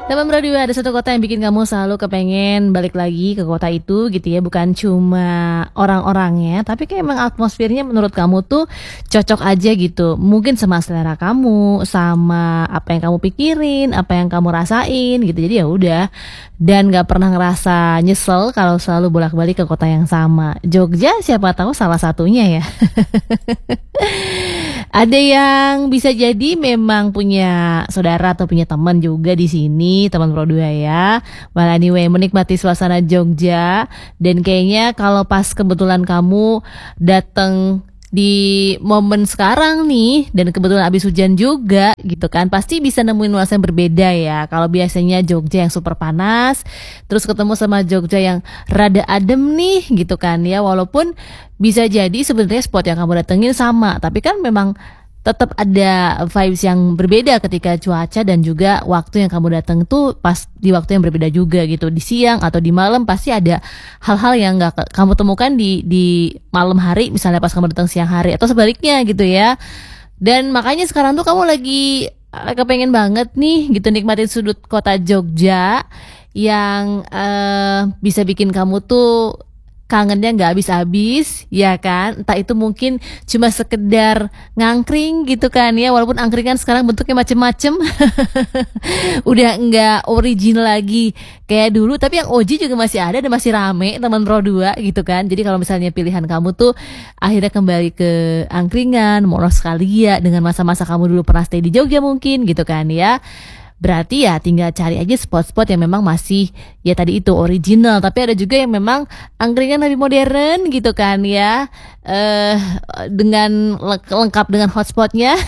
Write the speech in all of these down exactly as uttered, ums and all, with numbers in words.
Teman berdua, ada satu kota yang bikin kamu selalu kepengen balik lagi ke kota itu gitu ya. Bukan cuma orang-orangnya, tapi kayak emang atmosfernya menurut kamu tuh cocok aja gitu. Mungkin sama selera kamu, sama apa yang kamu pikirin, apa yang kamu rasain gitu. Jadi ya udah, dan gak pernah ngerasa nyesel kalau selalu bolak-balik ke kota yang sama. Jogja siapa tahu salah satunya ya. Ada yang bisa jadi memang punya saudara atau punya teman juga di sini, teman Pro dua ya. Well anyway, menikmati suasana Jogja, dan kayaknya kalau pas kebetulan kamu datang di momen sekarang nih, dan kebetulan abis hujan juga gitu kan, pasti bisa nemuin nuansa yang berbeda ya. Kalau biasanya Jogja yang super panas, terus ketemu sama Jogja yang rada adem nih gitu kan ya. Walaupun bisa jadi sebenarnya spot yang kamu datengin sama, tapi kan memang tetap ada vibes yang berbeda ketika cuaca dan juga waktu yang kamu datang tuh pas di waktu yang berbeda juga gitu. Di siang atau di malam pasti ada hal-hal yang gak kamu temukan di di malam hari, misalnya pas kamu datang siang hari atau sebaliknya gitu ya. Dan makanya sekarang tuh kamu lagi kepengen banget nih gitu nikmatin sudut kota Jogja yang uh, bisa bikin kamu tuh kangennya nggak habis-habis, ya kan? Entah itu mungkin cuma sekedar ngangkring gitu kan ya, walaupun angkringan sekarang bentuknya macem-macem. Udah nggak original lagi kayak dulu, tapi yang O G juga masih ada dan masih rame, teman Pro dua gitu kan. Jadi kalau misalnya pilihan kamu tuh akhirnya kembali ke angkringan, Nostalgia dengan masa-masa kamu dulu pernah stay di Jogja mungkin gitu kan ya, berarti ya tinggal cari aja spot-spot yang memang masih ya tadi itu original, tapi ada juga yang memang angkringan lebih modern gitu kan ya, eh dengan lengkap dengan hotspotnya.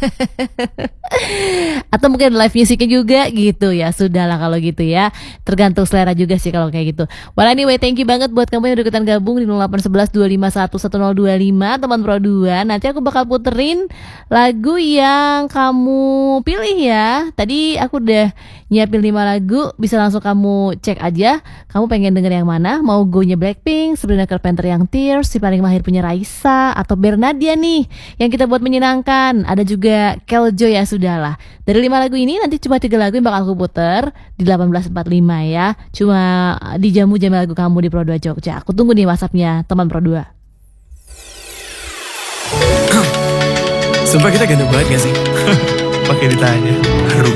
Atau mungkin live musiknya juga gitu ya. Sudahlah kalau gitu ya, tergantung selera juga sih kalau kayak gitu. Well anyway, thank you banget buat kamu yang udah ikutan gabung di nol delapan satu satu dua lima satu satu nol dua lima teman Pro dua. Nanti aku bakal puterin lagu yang kamu pilih ya. Tadi aku udah nyiapin lima lagu, bisa langsung kamu cek aja kamu pengen denger yang mana. Mau Go-nya Blackpink, Sabrina Carpenter yang Tears, Si Paling Mahir punya Raisa, atau Bernadia nih yang kita buat menyenangkan. Ada juga Keljo ya. Sudahlah, dari lima lagu ini nanti cuma tiga lagu yang bakal aku puter di delapan belas empat puluh lima ya. Cuma di jamu-jamu lagu kamu di Pro dua Jogja. Aku tunggu nih WhatsAppnya teman Pro dua. Sumpah kita ganteng banget gak sih? Pakai ditanya.